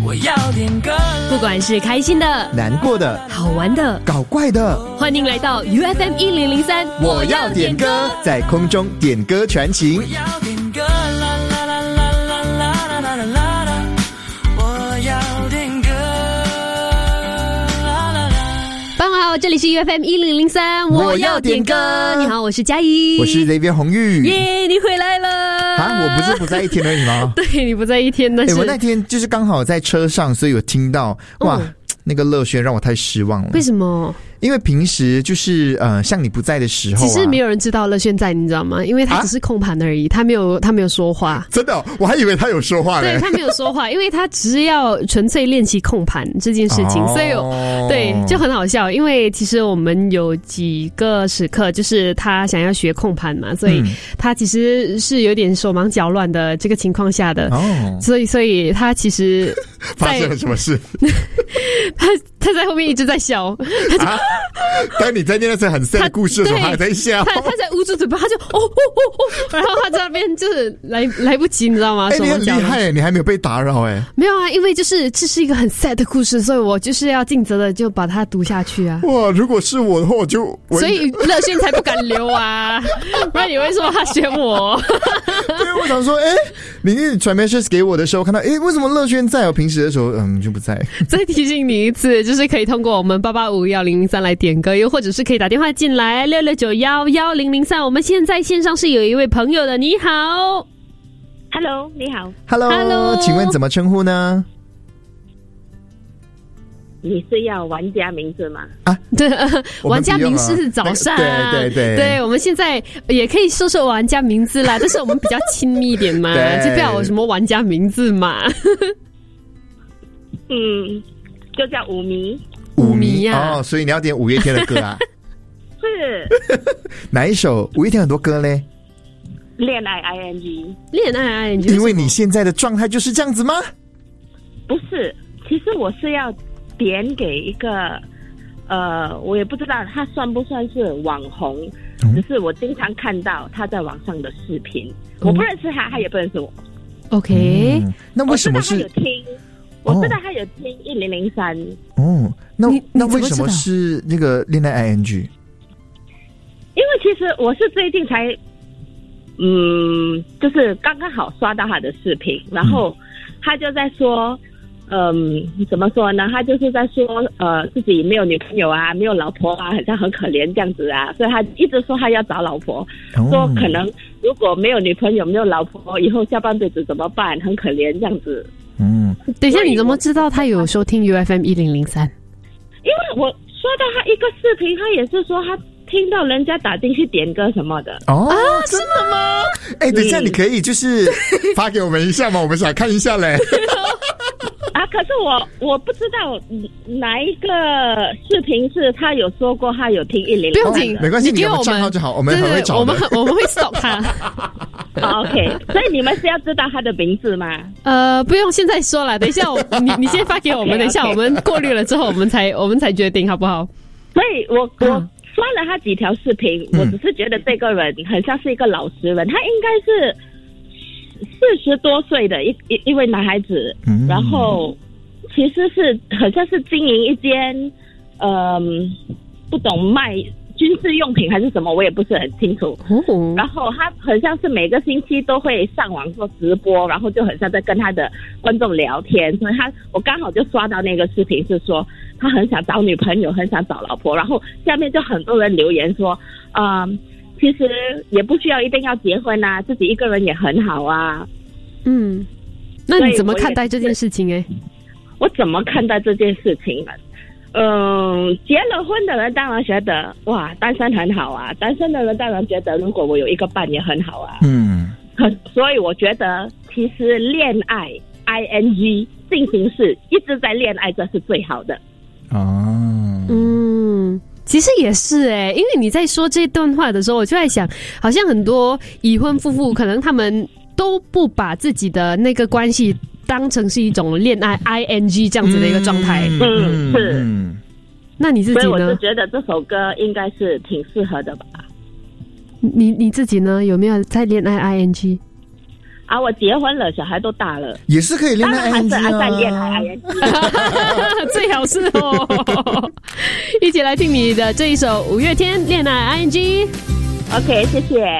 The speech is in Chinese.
我要点歌， 不管是开心的、 难过的、 好玩的、 搞怪的， 欢迎来到 UFM 1003， 我要点歌，在空中点歌传情。 我要点歌，啦啦啦啦啦啦啦啦啦啦，我要点歌，啦啦啦。 傍晚好，这里是 UFM 1003， 我要点歌。 你好，我是嘉怡， 我是 Xavier 洪玉。 耶，你回来了啊！我不是不在一天而已吗？ 对，你不在一天，但是我那天就是刚好在车上，所以有听到哇，那个乐轩让我太失望了。 为什么？ 因为平时就是像你不在的时候， 其实没有人知道乐轩在，你知道吗？因为他只是控盘而已，他没有说话。 真的我还以为他有说话嘞。 对，他没有说话，因为他只是要纯粹练习控盘这件事情，所以对就很好笑。因为其实我们有几个时刻，就是他想要学控盘嘛，所以他其实是有点手忙脚乱的这个情况下的。所以他其实发生了什么事？ 他在后面一直在笑。 当你在念那些很 sad 的故事的时候，他还在笑。 他在捂住嘴巴，他就然后他在那边就是来不及，你知道吗？ 你很厉害，你还没有被打扰哎。 没有啊，因为就是这是一个很 sad 的故事，所以我就是要尽责的就把它读下去啊。 哇，如果是我的话，所以乐轩才不敢留啊，不然你会说他选我。 对，我想说，你传 message 给我的时候，看到为什么乐轩在？我平时的时候就不在。 再提醒你一次，就是可以通过我们8851003来点歌，又或者是可以打电话进来669111003。我们现在线上是有一位朋友的，你好 ，Hello， 你好 ，Hello， 请问怎么称呼呢？ 你是要玩家名字吗？ 啊，对，玩家名字是早上，对，我们现在也可以说说玩家名字啦，但是我们比较亲密一点嘛，就不要有什么玩家名字嘛。 就叫五迷。 五迷呀， 所以你要点五月天的歌啊？ 是哪一首？五月天很多歌嘞。 恋爱 ING， 恋爱 ING， 因为你现在的状态就是这样子吗？ 不是，其实我是要点给一个我也不知道他算不算是网红，只是我经常看到他在网上的视频，我不认识他，他也不认识我。 OK， 那为什么是？ 我知道他有听1003。 那为什么是那个恋爱 ING？ 因为其实我是最近才，就是刚刚好刷到他的视频，然后他就在说，怎么说呢？他就是在说，自己没有女朋友啊，没有老婆啊，好像很可怜这样子啊，所以他一直说他要找老婆，说可能如果没有女朋友，没有老婆，以后下半辈子怎么办？很可怜这样子。 等一下，你怎么知道他有收听 UFM 1003？ 因为我刷到他一个视频，他也是说他听到人家打进去点歌什么的。 真的吗？等一下，你可以就是发给我们一下吗？我们想看一下嘞。 可是我不知道哪一个视频是他有说过他有听1003。 不用紧， 没关系，你给我们账号就好，我们很会找的。 我们会 stop 他。 OK， 所以你们是要知道他的名字吗？ 不用现在说了，等一下你先发给我们，等一下我们过滤了之后，我们才决定好不好？ 所以我刷了他几条视频，我只是觉得这个人很像是一个老实人，他应该是40多岁的一位男孩子，然后其实是很像是经营一间不懂卖军事用品还是什么，我也不是很清楚。然后他很像是每个星期都会上网做直播，然后就很像在跟他的观众聊天，所以我刚好就刷到那个视频，是说他很想找女朋友，很想找老婆，然后下面就很多人留言说其实也不需要一定要结婚啊，自己一个人也很好啊。 那你怎么看待这件事情？ 我怎么看待这件事情呢？结了婚的人当然觉得哇，单身很好啊，单身的人当然觉得如果我有一个伴也很好啊。所以我觉得其实恋爱 ING 进行式一直在恋爱，这是最好的。 其实也是因为你在说这段话的时候，我就在想，好像很多已婚夫妇可能他们都不把自己的那个关系当成是一种恋爱 ING 这样子的一个状态。 是。 那你自己呢？ 所以我就觉得这首歌应该是挺适合的吧。 你自己呢？有没有在恋爱 ING？ 啊，我结婚了，小孩都大了， 也是可以恋爱 ING 当然还是在恋啊。 爱 ING。 最好是哦。一起来听你的这一首五月天恋爱 ING。 OK， 谢谢。